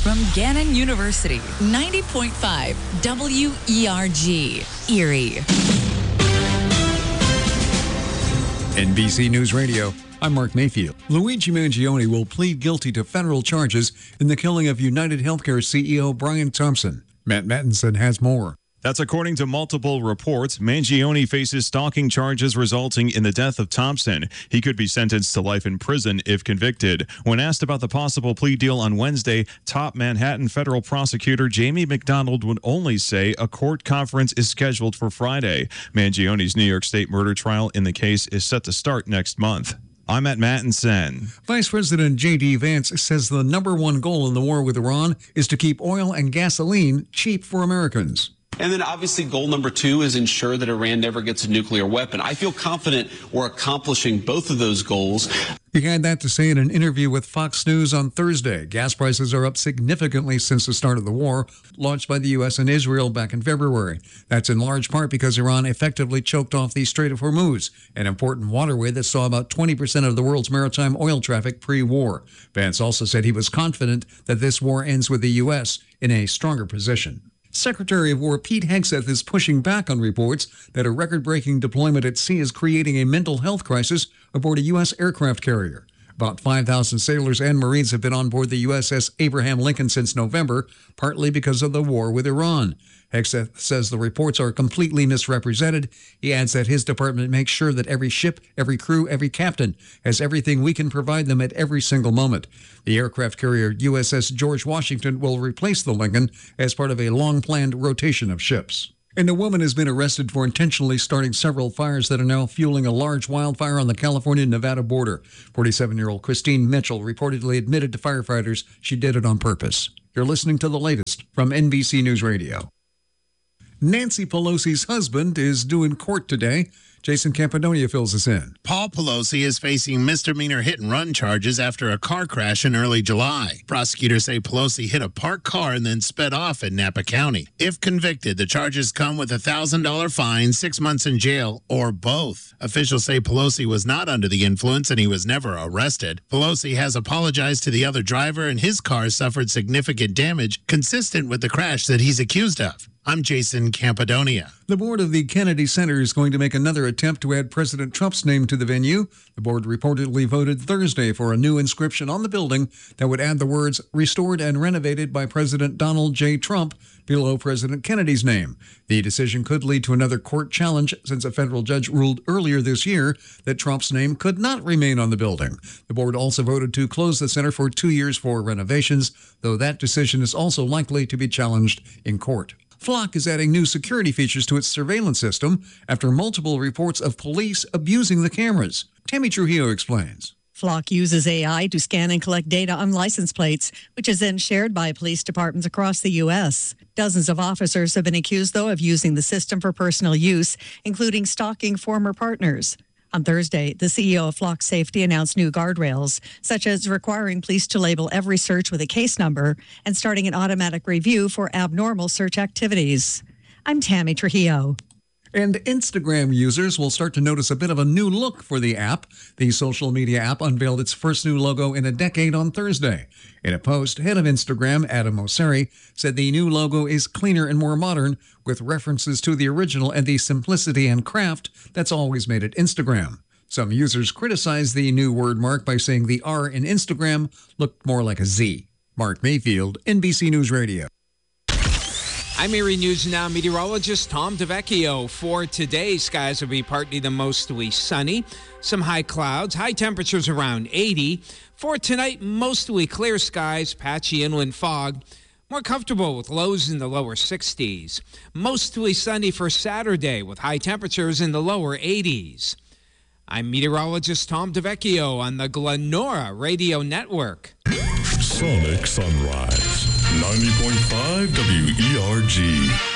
from Gannon University, 90.5 WERG, Erie. NBC News Radio, I'm Mark Mayfield. Luigi Mangione will plead guilty to federal charges in the killing of United Healthcare CEO Brian Thompson. Matt Mattinson has more. That's according to multiple reports. Mangione faces stalking charges resulting in the death of Thompson. He could be sentenced to life in prison if convicted. When asked about the possible plea deal on Wednesday, top Manhattan federal prosecutor Jamie McDonald would only say a court conference is scheduled for Friday. Mangione's New York State murder trial in the case is set to start next month. I'm at Mattinson. Vice President J.D. Vance says the number one goal in the war with Iran is to keep oil and gasoline cheap for Americans. And then obviously goal number 2 is ensure that Iran never gets a nuclear weapon. I feel confident we're accomplishing both of those goals. He had that to say in an interview with Fox News on Thursday. Gas prices are up significantly since the start of the war, launched by the U.S. and Israel back in February. That's in large part because Iran effectively choked off the Strait of Hormuz, an important waterway that saw about 20% of the world's maritime oil traffic pre-war. Vance also said he was confident that this war ends with the U.S. in a stronger position. Secretary of War Pete Hegseth is pushing back on reports that a record-breaking deployment at sea is creating a mental health crisis aboard a U.S. aircraft carrier. About 5,000 sailors and Marines have been on board the USS Abraham Lincoln since November, partly because of the war with Iran. Hegseth says the reports are completely misrepresented. He adds that his department makes sure that every ship, every crew, every captain has everything we can provide them at every single moment. The aircraft carrier USS George Washington will replace the Lincoln as part of a long-planned rotation of ships. And a woman has been arrested for intentionally starting several fires that are now fueling a large wildfire on the California-Nevada border. 47-year-old Christine Mitchell reportedly admitted to firefighters she did it on purpose. You're listening to the latest from NBC News Radio. Nancy Pelosi's husband is due in court today. Jason Campadonia fills us in. Paul Pelosi is facing misdemeanor hit-and-run charges after a car crash in early July. Prosecutors say Pelosi hit a parked car and then sped off in Napa County. If convicted, the charges come with a $1,000 fine, 6 months in jail, or both. Officials say Pelosi was not under the influence and he was never arrested. Pelosi has apologized to the other driver and his car suffered significant damage consistent with the crash that he's accused of. I'm Jason Campadonia. The board of the Kennedy Center is going to make another attempt to add President Trump's name to the venue. The board reportedly voted Thursday for a new inscription on the building that would add the words "restored and renovated by President Donald J. Trump" below President Kennedy's name. The decision could lead to another court challenge since a federal judge ruled earlier this year that Trump's name could not remain on the building. The board also voted to close the center for 2 years for renovations, though that decision is also likely to be challenged in court. Flock is adding new security features to its surveillance system after multiple reports of police abusing the cameras. Tammy Trujillo explains. Flock uses AI to scan and collect data on license plates, which is then shared by police departments across the U.S. Dozens of officers have been accused, though, of using the system for personal use, including stalking former partners. On Thursday, the CEO of Flock Safety announced new guardrails, such as requiring police to label every search with a case number and starting an automatic review for abnormal search activities. I'm Tammy Trujillo. And Instagram users will start to notice a bit of a new look for the app. The social media app unveiled its first new logo in a decade on Thursday. In a post, head of Instagram, Adam Mosseri, said the new logo is cleaner and more modern, with references to the original and the simplicity and craft that's always made it Instagram. Some users criticized the new word mark by saying the R in Instagram looked more like a Z. Mark Mayfield, NBC News Radio. I'm Erie News Now meteorologist Tom DeVecchio. For today, skies will be partly to mostly sunny. Some high clouds, high temperatures around 80. For tonight, mostly clear skies, patchy inland fog. More comfortable with lows in the lower 60s. Mostly sunny for Saturday with high temperatures in the lower 80s. I'm meteorologist Tom DeVecchio on the Glenora Radio Network. Sonic Sunrise, 90.5 WERG.